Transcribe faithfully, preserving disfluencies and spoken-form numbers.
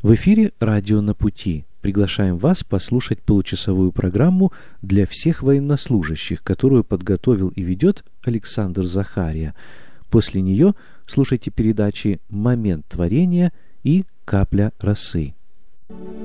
В эфире «Радио на пути». Приглашаем вас послушать получасовую программу для всех военнослужащих, которую подготовил и ведет Александр Захария. После нее слушайте передачи «Момент творения» и «Капля росы».